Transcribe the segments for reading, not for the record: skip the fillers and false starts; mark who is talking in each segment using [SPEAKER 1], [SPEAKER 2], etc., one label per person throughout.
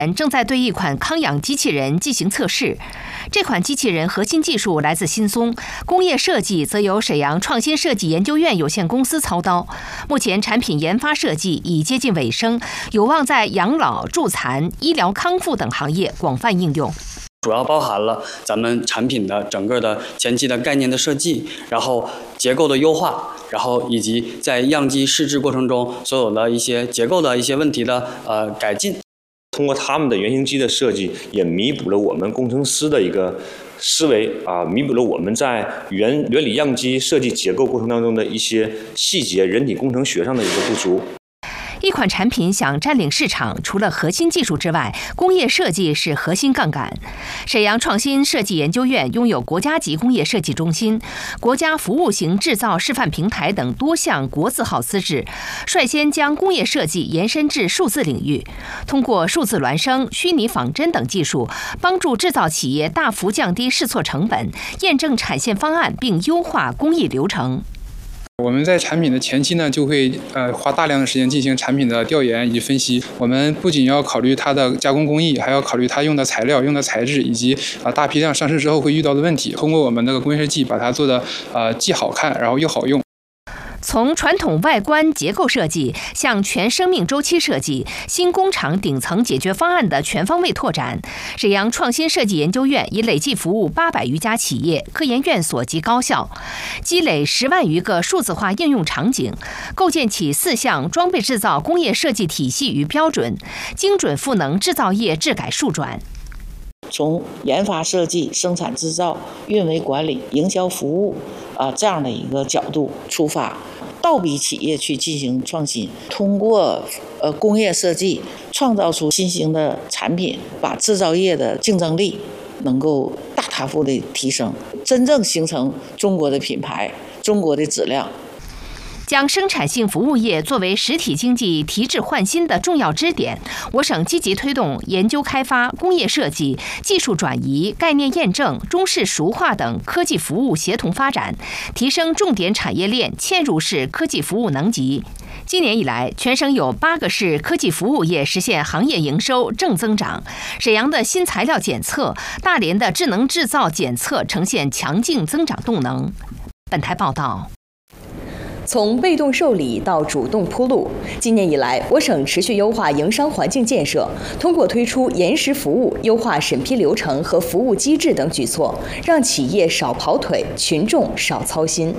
[SPEAKER 1] 正在对一款康养机器人进行测试。这款机器人核心技术来自新松，工业设计则由沈阳创新设计研究院有限公司操刀。目前产品研发设计已接近尾声，有望在养老、助残、医疗康复等行业广泛应用。
[SPEAKER 2] 主要包含了咱们产品的整个的前期的概念的设计，然后结构的优化，然后以及在样机试制过程中所有的一些结构的一些问题的改进。
[SPEAKER 3] 通过他们的原型机的设计，也弥补了我们工程师的一个思维弥补了我们在原理样机设计结构过程当中的一些细节人体工程学上的一个不足。
[SPEAKER 1] 一款产品想占领市场，除了核心技术之外，工业设计是核心杠杆。沈阳创新设计研究院拥有国家级工业设计中心、国家服务型制造示范平台等多项国字号资质，率先将工业设计延伸至数字领域，通过数字孪生、虚拟仿真等技术，帮助制造企业大幅降低试错成本，验证产线方案，并优化工艺流程。
[SPEAKER 4] 我们在产品的前期呢，就会花大量的时间进行产品的调研以及分析。我们不仅要考虑它的加工工艺，还要考虑它用的材料、用的材质，以及大批量上市之后会遇到的问题。通过我们那个工业设计，把它做的既好看，然后又好用。
[SPEAKER 1] 从传统外观结构设计向全生命周期设计、新工厂顶层解决方案的全方位拓展，沈阳创新设计研究院已累计服务800余家企业、科研院所及高校，积累10万余个数字化应用场景，构建起4项装备制造工业设计体系与标准，精准赋能制造业质改数转。
[SPEAKER 5] 从研发设计、生产制造、运维管理、营销服务这样的一个角度出发，倒逼企业去进行创新，通过工业设计创造出新型的产品，把制造业的竞争力能够大踏步的提升，真正形成中国的品牌、中国的质量。
[SPEAKER 1] 将生产性服务业作为实体经济提质换新的重要支点，我省积极推动研究开发、工业设计、技术转移、概念验证、中式熟化等科技服务协同发展，提升重点产业链嵌入式科技服务能级。今年以来，全省有8个市科技服务业实现行业营收正增长，沈阳的新材料检测、大连的智能制造检测呈现强劲增长动能。本台报道。
[SPEAKER 6] 从被动受理到主动铺路，今年以来，我省持续优化营商环境建设，通过推出延时服务、优化审批流程和服务机制等举措，让企业少跑腿，群众少操心。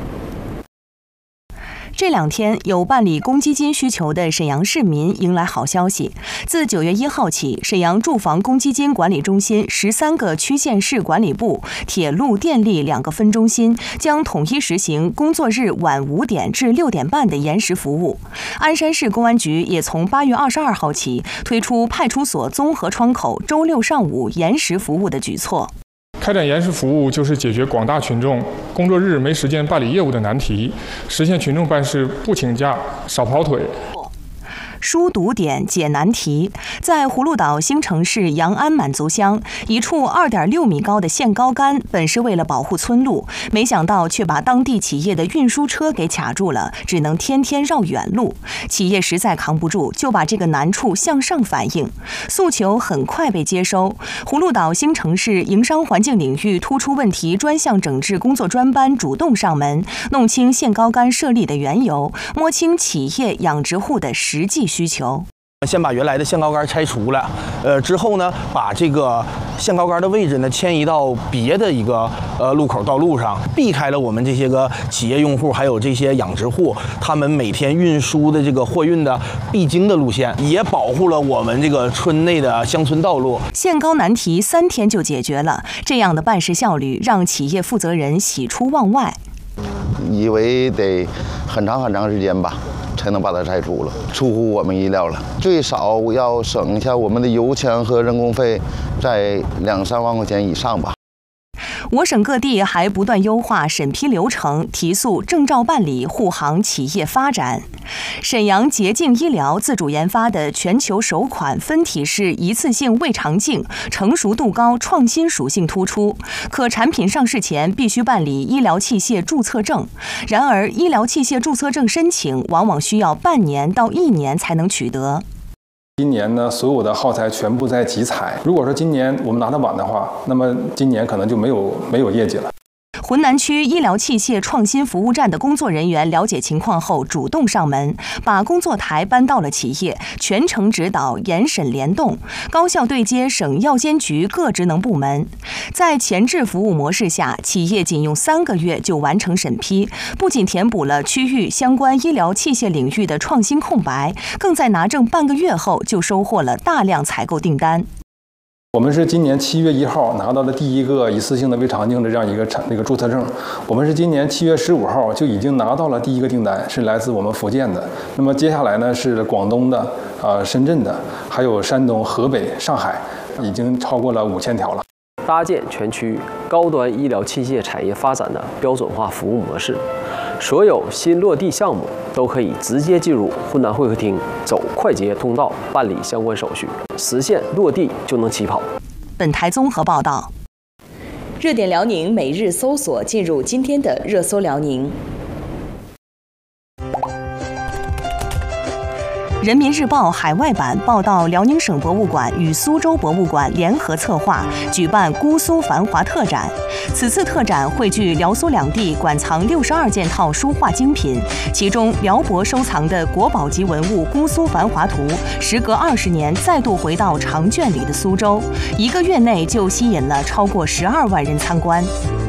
[SPEAKER 7] 这2天，有办理公积金需求的沈阳市民迎来好消息。自9月1号起，沈阳住房公积金管理中心13个区县市管理部、铁路、电力2个分中心将统一实行工作日晚5点至6点半的延时服务。鞍山市公安局也从8月22号起推出派出所综合窗口周6上午延时服务的举措。
[SPEAKER 8] 开展延时服务就是解决广大群众工作日没时间办理业务的难题，实现群众办事不请假、少跑腿。
[SPEAKER 7] 疏堵点解难题，在葫芦岛新城市杨安满族乡，一处2.6米高的限高杆本是为了保护村路，没想到却把当地企业的运输车给卡住了，只能天天绕远路。企业实在扛不住，就把这个难处向上反映，诉求很快被接收。葫芦岛新城市营商环境领域突出问题专项整治工作专班主动上门，弄清限高杆设立的缘由，摸清企业养殖户的实际需求。
[SPEAKER 9] 先把原来的限高杆拆除了，之后呢，把这个限高杆的位置呢迁移到别的一个路口道路上，避开了我们这些个企业用户还有这些养殖户他们每天运输的这个货运的必经的路线，也保护了我们这个村内的乡村道路。
[SPEAKER 7] 限高难题3天就解决了，这样的办事效率让企业负责人喜出望外。
[SPEAKER 10] 以为得很长时间吧才能把它拆除了，出乎我们意料了。最少要省一下我们的油钱和人工费，在2-3万块钱以上吧。
[SPEAKER 7] 我省各地还不断优化审批流程，提速证照办理，护航企业发展。沈阳洁净医疗自主研发的全球首款分体式一次性胃肠镜，成熟度高，创新属性突出。可产品上市前必须办理医疗器械注册证，然而医疗器械注册证申请往往需要半年到1年才能取得。
[SPEAKER 11] 今年呢，所有的耗材全部在集采。如果说今年我们拿得晚的话，那么今年可能就没有业绩了。
[SPEAKER 7] 浑南区医疗器械创新服务站的工作人员了解情况后，主动上门，把工作台搬到了企业，全程指导、严审联动，高效对接省药监局各职能部门。在前置服务模式下，企业仅用3个月就完成审批，不仅填补了区域相关医疗器械领域的创新空白，更在拿证半个月后就收获了大量采购订单。
[SPEAKER 11] 我们是今年7月1号拿到的第一个一次性的胃肠镜的这样一个注册证。我们是今年7月15号就已经拿到了第一个订单，是来自我们福建的。那么接下来呢是广东的、深圳的，还有山东、河北、上海，已经超过了5000条了。
[SPEAKER 12] 搭建全区高端医疗器械产业发展的标准化服务模式，所有新落地项目都可以直接进入浑南会客厅，走快捷通道办理相关手续，实现落地就能起跑。
[SPEAKER 7] 本台综合报道。
[SPEAKER 6] 热点辽宁每日搜索进入今天的热搜辽宁。
[SPEAKER 7] 人民日报海外版报道，辽宁省博物馆与苏州博物馆联合策划举办姑苏繁华特展。此次特展汇聚辽苏两地馆藏62件套书画精品，其中辽博收藏的国宝级文物《姑苏繁华图》，时隔20年再度回到长卷里的苏州，1个月内就吸引了超过12万人参观。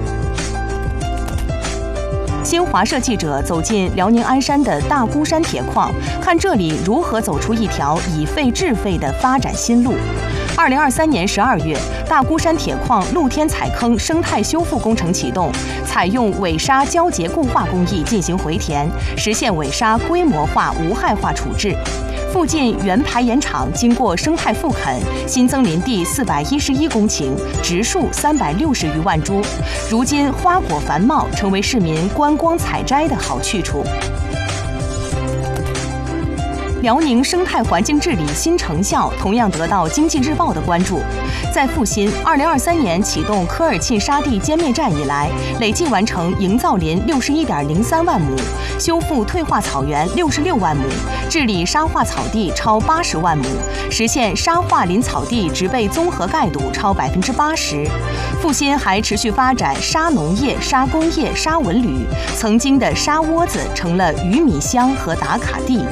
[SPEAKER 7] 新华社记者走进辽宁鞍山的大孤山铁矿，看这里如何走出一条以废制废的发展新路。2023年12月，大孤山铁矿露天采坑生态修复工程启动，采用尾沙胶结固化工艺进行回填，实现尾沙规模化、无害化处置。附近原排盐场经过生态复垦，新增林地411公顷，植树360余万株。如今花果繁茂，成为市民观光采摘的好去处。辽宁生态环境治理新成效同样得到《经济日报》的关注。在阜新，2023年启动科尔沁沙地歼灭战以来，累计完成营造林61.03万亩，修复退化草原66万亩，治理沙化草地超80万亩，实现沙化林草地植被综合盖堵超80%。阜新还持续发展沙农业、沙工业、沙文旅，曾经的沙窝子成了鱼米乡和打卡地。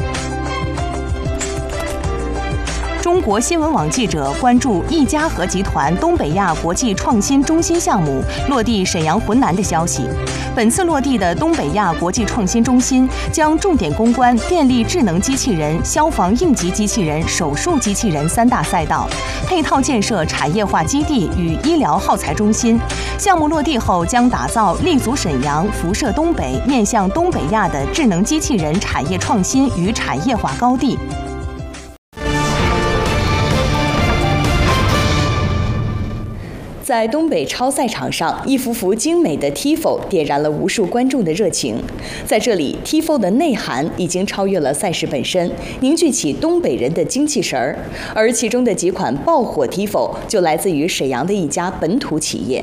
[SPEAKER 7] 中国新闻网记者关注一家和集团东北亚国际创新中心项目落地沈阳浑南的消息。本次落地的东北亚国际创新中心将重点攻关电力智能机器人、消防应急机器人、手术机器人3大赛道，配套建设产业化基地与医疗耗材中心。项目落地后，将打造立足沈阳、辐射东北、面向东北亚的智能机器人产业创新与产业化高地。
[SPEAKER 6] 在东北超赛场上，一幅幅精美的 Tifo 点燃了无数观众的热情。在这里 ，Tifo 的内涵已经超越了赛事本身，凝聚起东北人的精气神儿。而其中的几款爆火 Tifo 就来自于沈阳的一家本土企业。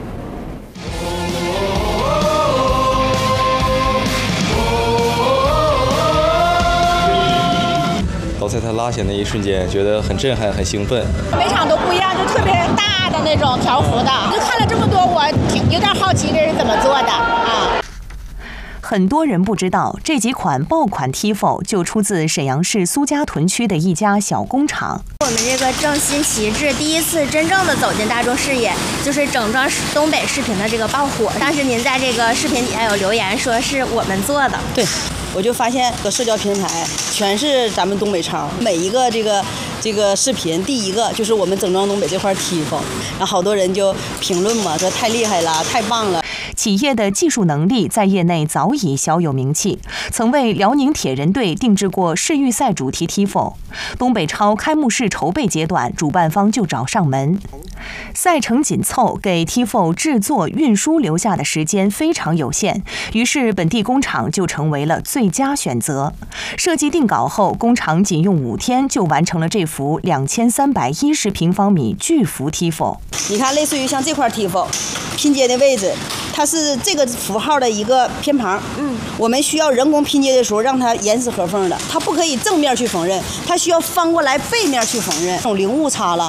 [SPEAKER 13] 老在它拉弦的一瞬间，觉得很震撼、很兴奋。
[SPEAKER 14] 每场都不一样，就特别大的那种条幅的。就看了这么多，我有点好奇这是怎么做的啊。
[SPEAKER 7] 很多人不知道，这几款爆款 Tifo 就出自沈阳市苏家屯区的一家小工厂。
[SPEAKER 15] 我们这个正新旗帜第一次真正的走进大众视野，就是整装东北视频的这个爆火。当时您在这个视频底下有留言说是我们做的，
[SPEAKER 16] 对。我就发现个社交平台全是咱们东北超，每一个这个视频第一个就是我们整装东北这块 Tifo， 然后好多人就评论嘛，说太厉害了，太棒了。
[SPEAKER 7] 企业的技术能力在业内早已小有名气，曾为辽宁铁人队定制过世预赛主题 Tifo。东北超开幕式筹备阶段，主办方就找上门。赛程紧凑，给 Tifo 制作运输留下的时间非常有限，于是本地工厂就成为了最佳选择。设计定稿后，工厂仅用5天就完成了这幅2310平方米巨幅 Tifo。
[SPEAKER 16] 你看，类似于像这块 Tifo 拼接的位置它是这个符号的一个偏旁。我们需要人工拼接的时候让它严丝合缝的，它不可以正面去缝纫，它需要翻过来背面去缝纫，这种零误差了，